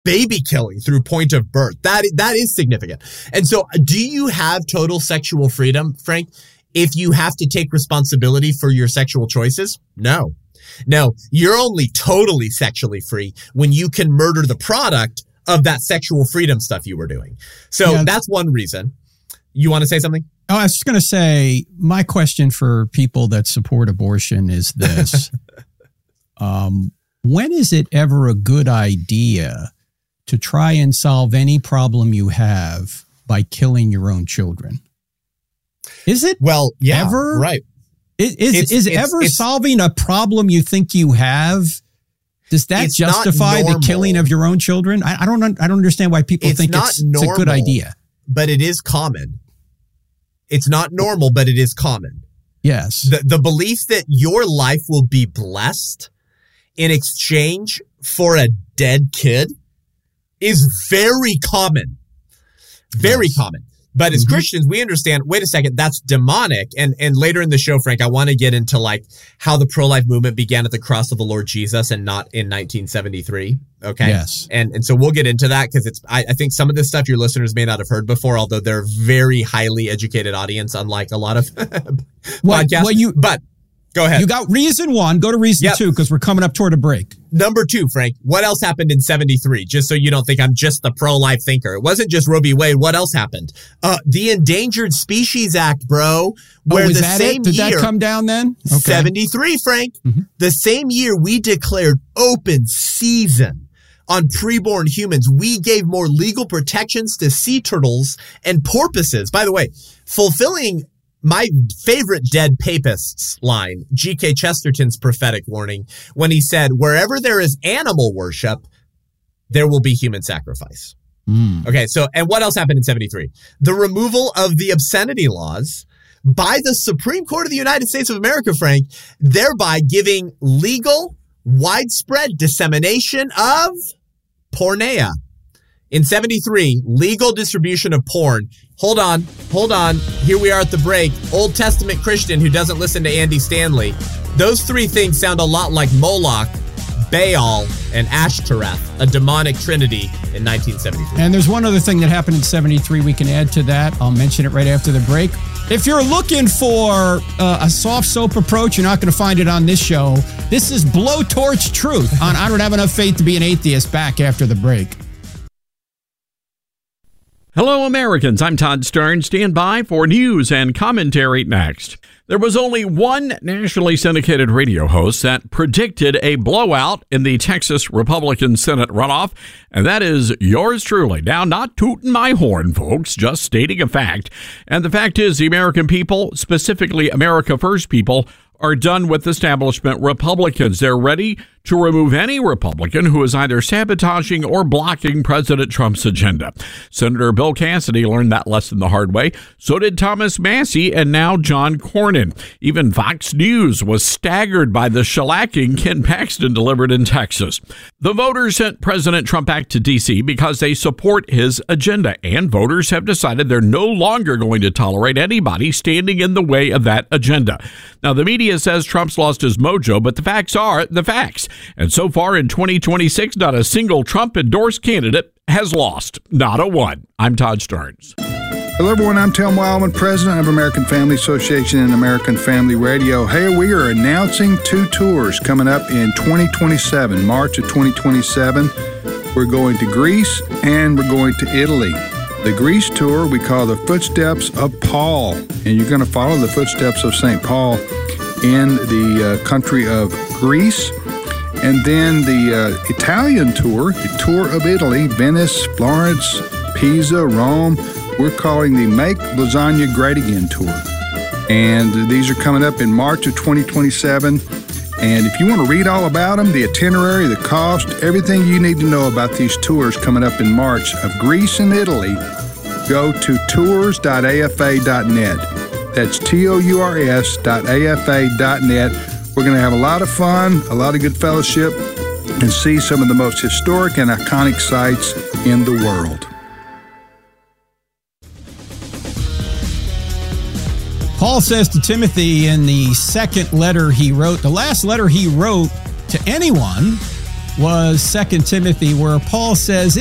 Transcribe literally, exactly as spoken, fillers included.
baby killing through point of birth. That that is significant. And so do you have total sexual freedom, Frank, if you have to take responsibility for your sexual choices? No. No, you're only totally sexually free when you can murder the product of that sexual freedom stuff you were doing. So yeah. That's one reason. You want to say something? Oh, I was just going to say, my question for people that support abortion is this. um, when is it ever a good idea to try and solve any problem you have by killing your own children? Is it well, yeah, ever? Right. Is, is, it's, is it's, ever it's, solving a problem you think you have? Does that justify the killing of your own children? I, I don't. I don't understand why people it's think not it's, normal, it's a good idea. But it is common. It's not normal, but it is common. Yes. The the belief that your life will be blessed in exchange for a dead kid is very common. Very yes. common. But as mm-hmm. Christians, we understand, wait a second, that's demonic. And and later in the show, Frank, I want to get into like how the pro-life movement began at the cross of the Lord Jesus and not in nineteen seventy-three. Okay. Yes. And and so we'll get into that because it's I, I think some of this stuff your listeners may not have heard before, although they're a very highly educated audience, unlike a lot of well, podcasts. Well, you, but go ahead. You got reason one. Go to reason yep. two because we're coming up toward a break. Number two, Frank, what else happened in seventy-three? Just so you don't think I'm just the pro-life thinker. It wasn't just Roe v. Wade. What else happened? Uh, the Endangered Species Act, bro. Where oh, was the that same it? Did year, that come down then? Okay. seventy-three, Frank. Mm-hmm. The same year we declared open season on preborn humans. We gave more legal protections to sea turtles and porpoises. By the way, fulfilling my favorite Dead Papists line, G K Chesterton's prophetic warning, when he said, wherever there is animal worship, there will be human sacrifice. Mm. Okay, so, and what else happened in seventy-three? The removal of the obscenity laws by the Supreme Court of the United States of America, Frank, thereby giving legal, widespread dissemination of porneia. In seventy-three, legal distribution of porn. Hold on, hold on. Here we are at the break. Old Testament Christian who doesn't listen to Andy Stanley. Those three things sound a lot like Moloch, Baal, and Ashtoreth, a demonic trinity in nineteen seventy-three. And there's one other thing that happened in seventy-three we can add to that. I'll mention it right after the break. If you're looking for uh, a soft soap approach, you're not going to find it on this show. This is Blowtorch Truth on I Don't Have Enough Faith to Be an Atheist, back after the break. Hello, Americans. I'm Todd Stern. Stand by for news and commentary next. There was only one nationally syndicated radio host that predicted a blowout in the Texas Republican Senate runoff, and that is yours truly. Now, not tooting my horn, folks, just stating a fact. And the fact is, the American people, specifically America First people, are done with establishment Republicans. They're ready to remove any Republican who is either sabotaging or blocking President Trump's agenda. Senator Bill Cassidy learned that lesson the hard way. So did Thomas Massie and now John Cornyn. Even Fox News was staggered by the shellacking Ken Paxton delivered in Texas. The voters sent President Trump back to D C because they support his agenda, and voters have decided they're no longer going to tolerate anybody standing in the way of that agenda. Now, the media says Trump's lost his mojo, but the facts are the facts. And so far in twenty twenty-six, not a single Trump-endorsed candidate has lost. Not a one. I'm Todd Stearns. Hello, everyone. I'm Tim Wildman, president of American Family Association and American Family Radio. Hey, we are announcing two tours coming up in twenty twenty-seven, March of twenty twenty-seven. We're going to Greece and we're going to Italy. The Greece tour we call the Footsteps of Paul, and you're going to follow the footsteps of Saint Paul in the uh, country of Greece. And then the uh, Italian tour, the tour of Italy, Venice, Florence, Pisa, Rome. We're calling the Make Lasagna Great Again tour. And these are coming up in March of twenty twenty-seven. And if you want to read all about them, the itinerary, the cost, everything you need to know about these tours coming up in March of Greece and Italy, go to tours dot a f a dot net. That's T O U R S dot A F A dot net. We're going to have a lot of fun, a lot of good fellowship, and see some of the most historic and iconic sites in the world. Paul says to Timothy in the second letter he wrote, the last letter he wrote to anyone, was Second Timothy, where Paul says,